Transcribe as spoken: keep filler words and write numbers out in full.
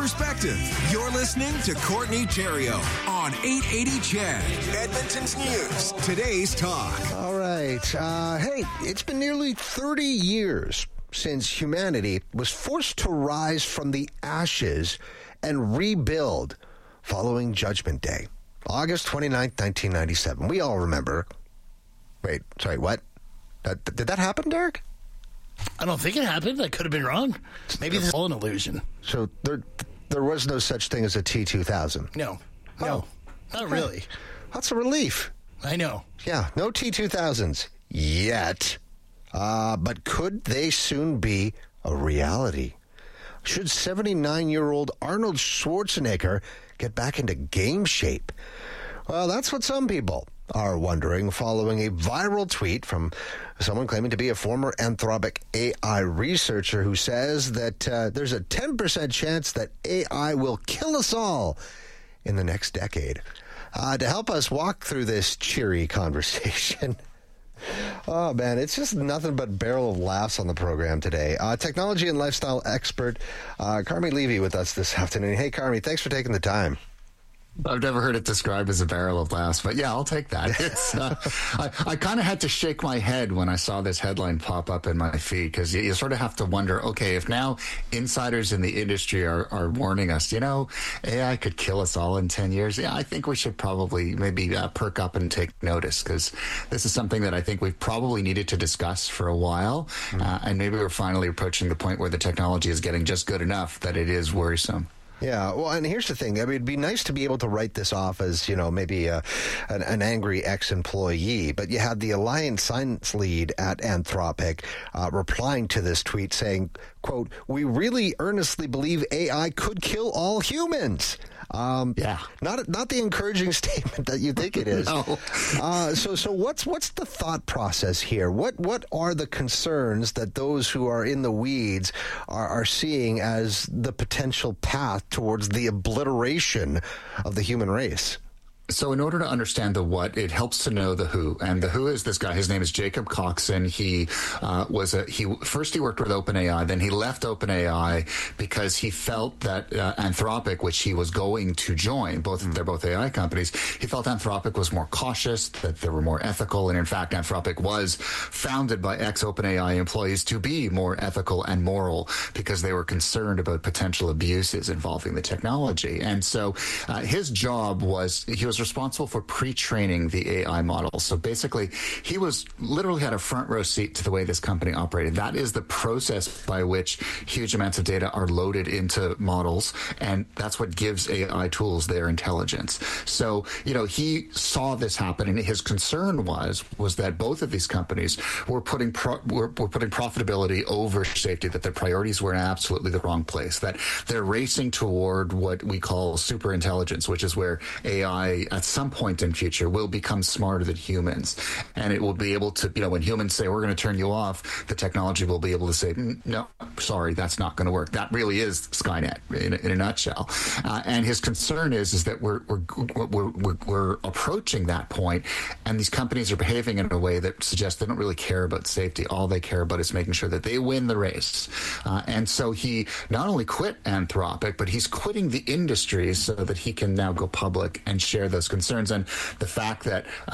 perspective. You're listening to Courtney Theriault on eight eighty C H E D, Edmonton's News. Today's talk. All right. Uh, hey, it's been nearly thirty years since humanity was forced to rise from the ashes and rebuild following Judgment Day. August twenty-ninth, nineteen ninety-seven. We all remember. Wait, sorry, what? That, did that happen, Derek? I don't think it happened. I could have been wrong. Maybe this is all an illusion. So there there was no such thing as a T two thousand? No. No. Oh. Not really. That's a relief. I know. Yeah, no T two thousands yet. Uh, but could they soon be a reality? Should seventy-nine-year-old Arnold Schwarzenegger get back into game shape? Well, that's what some people are wondering following a viral tweet from someone claiming to be a former Anthropic A I researcher who says that uh, there's a ten percent chance that A I will kill us all in the next decade. Uh, to help us walk through this cheery conversation, oh, man, it's just nothing but barrel of laughs on the program today. Uh, technology and lifestyle expert uh, Carmi Levy with us this afternoon. Hey, Carmi, thanks for taking the time. I've never heard it described as a barrel of laughs, but yeah, I'll take that. It's, uh, I, I kind of had to shake my head when I saw this headline pop up in my feed, because you, you sort of have to wonder, okay, if now insiders in the industry are, are warning us, you know, A I could kill us all in ten years. Yeah, I think we should probably maybe uh, perk up and take notice, because this is something that I think we've probably needed to discuss for a while. Mm-hmm. Uh, and maybe we're finally approaching the point where the technology is getting just good enough that it is worrisome. Yeah, well, and here's the thing. I mean, it'd be nice to be able to write this off as, you know, maybe a, an, an angry ex-employee, but you had the Alliance Science lead at Anthropic uh, replying to this tweet saying, quote, "We really earnestly believe A I could kill all humans." Um, yeah, not not the encouraging statement that you think it is. No. uh, so so what's what's the thought process here? What what are the concerns that those who are in the weeds are, are seeing as the potential path towards the obliteration of the human race? So in order to understand the what, it helps to know the who. And the who is this guy. His name is Jacob Coxon. He uh, was a, he first he worked with OpenAI, then he left OpenAI because he felt that uh, Anthropic, which he was going to join, both mm. they're both A I companies, he felt Anthropic was more cautious, that they were more ethical. And in fact, Anthropic was founded by ex-OpenAI employees to be more ethical and moral because they were concerned about potential abuses involving the technology. And so uh, his job was, he was responsible for pre-training the A I model. So basically, he was literally had a front row seat to the way this company operated. That is the process by which huge amounts of data are loaded into models, and that's what gives A I tools their intelligence. So, you know, he saw this happen, and his concern was was that both of these companies were putting pro, were, were putting profitability over safety, that their priorities were in absolutely the wrong place, that they're racing toward what we call super intelligence, which is where A I at some point in future will become smarter than humans, and it will be able to, you know, when humans say we're going to turn you off, the technology will be able to say, no, sorry, that's not going to work. That really is Skynet in a, in a nutshell. Uh, and his concern is is that we're we're, we're we're we're approaching that point, and these companies are behaving in a way that suggests they don't really care about safety. All they care about is making sure that they win the race. Uh, and so he not only quit Anthropic, but he's quitting the industry so that he can now go public and share those concerns. And the fact that